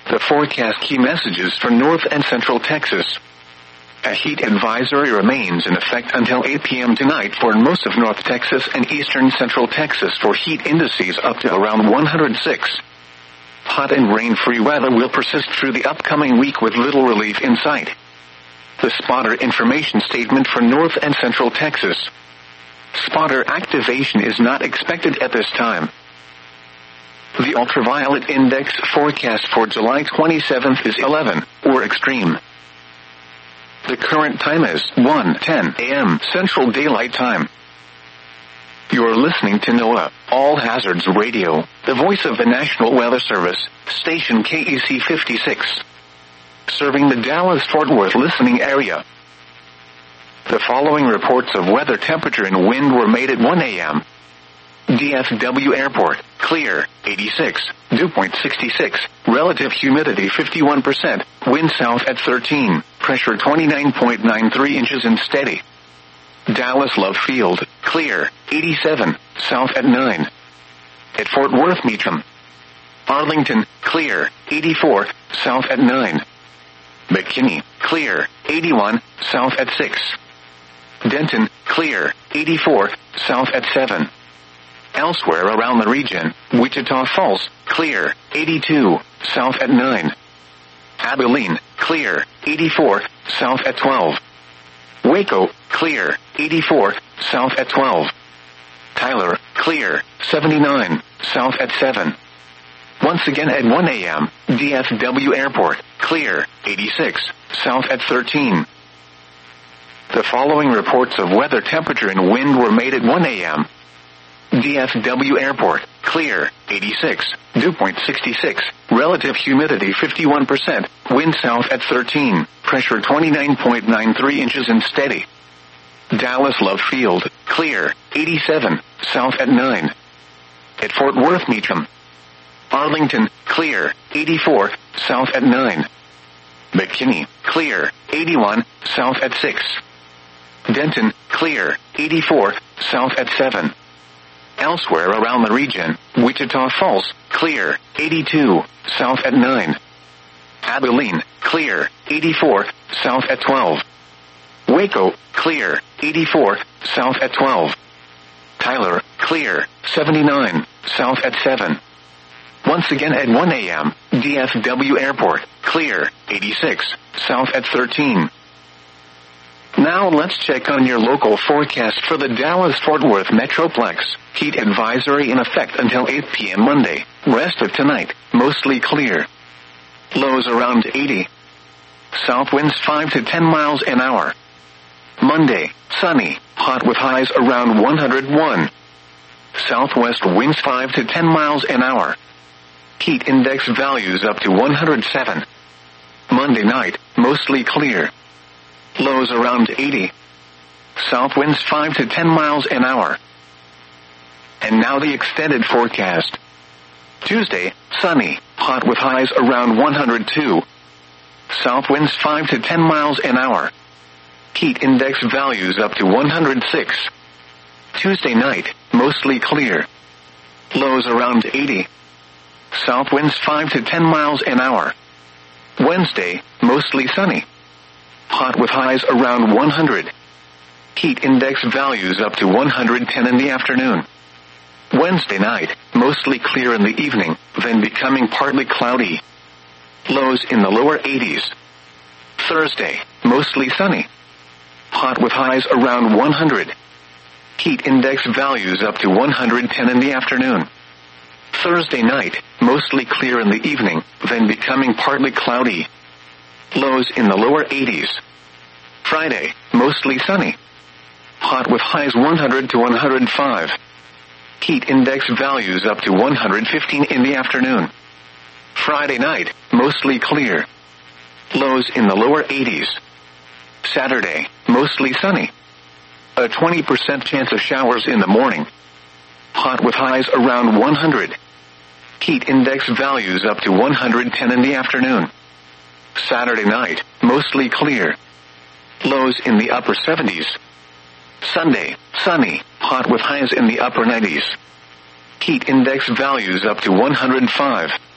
The forecast key messages for North and Central Texas. A heat advisory remains in effect until 8 p.m. tonight for most of North Texas and eastern Central Texas for heat indices up to around 106. Hot and rain-free weather will persist through the upcoming week with little relief in sight. The spotter information statement for North and Central Texas. Spotter activation is not expected at this time. The ultraviolet index forecast for July 27th is 11, or extreme. The current time is 1:10 a.m. Central Daylight Time. You're listening to NOAA, All Hazards Radio, the voice of the National Weather Service, station KEC 56. Serving the Dallas-Fort Worth listening area. The following reports of weather, temperature, and wind were made at 1 a.m. DFW Airport, clear, 86, dew point 66, relative humidity 51%, wind south at 13, pressure 29.93 inches and steady. Dallas Love Field, clear, 87, south at 9. At Fort Worth Meacham. Arlington, clear, 84, south at 9. McKinney, clear, 81, south at 6. Denton, clear, 84, south at 7. Elsewhere around the region, Wichita Falls, clear, 82, south at 9. Abilene, clear, 84, south at 12. Waco, clear, 84, south at 12. Tyler, clear, 79, south at 7. Once again at 1 a.m., DFW Airport, clear, 86, south at 13. The following reports of weather, temperature, and wind were made at 1 a.m. DFW Airport, clear, 86, dew point 66, relative humidity 51%, wind south at 13, pressure 29.93 inches and steady. Dallas Love Field, clear, 87, south at 9. At Fort Worth Meacham. Arlington, clear, 84, south at 9. McKinney, clear, 81, south at 6. Denton, clear, 84, south at 7. Elsewhere around the region, Wichita Falls, clear, 82, south at 9. Abilene, clear, 84, south at 12. Waco, clear, 84, south at 12. Tyler, clear, 79, south at 7. Once again at 1 a.m., DFW Airport, clear, 86, south at 13. Now let's check on your local forecast for the Dallas-Fort Worth Metroplex. Heat advisory in effect until 8 p.m. Monday. Rest of tonight, mostly clear. Lows around 80. South winds 5 to 10 miles an hour. Monday, sunny, hot with highs around 101. Southwest winds 5 to 10 miles an hour. Heat index values up to 107. Monday night, mostly clear. Lows around 80. South winds 5 to 10 miles an hour. And now the extended forecast. Tuesday, sunny, hot with highs around 102. South winds 5 to 10 miles an hour. Heat index values up to 106. Tuesday night, mostly clear. Lows around 80. South winds 5 to 10 miles an hour. Wednesday, mostly sunny. Hot with highs around 100. Heat index values up to 110 in the afternoon. Wednesday night, mostly clear in the evening, then becoming partly cloudy. Lows in the lower 80s. Thursday, mostly sunny. Hot with highs around 100. Heat index values up to 110 in the afternoon. Thursday night, mostly clear in the evening, then becoming partly cloudy. Lows in the lower 80s. Friday, mostly sunny. Hot with highs 100 to 105. Heat index values up to 115 in the afternoon. Friday night, mostly clear. Lows in the lower 80s. Saturday, mostly sunny. A 20% chance of showers in the morning. Hot with highs around 100. Heat index values up to 110 in the afternoon. Saturday night, mostly clear. Lows in the upper 70s. Sunday, sunny, hot with highs in the upper 90s. Heat index values up to 105.